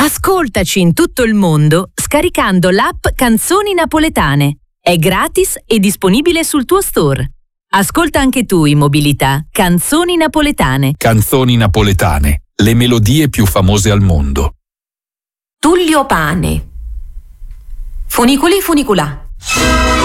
Ascoltaci in tutto il mondo scaricando l'app Canzoni Napoletane. È gratis e disponibile sul tuo store. Ascolta anche tu in mobilità Canzoni Napoletane. Canzoni Napoletane, le melodie più famose al mondo. Tullio Pane. Funiculi funiculà.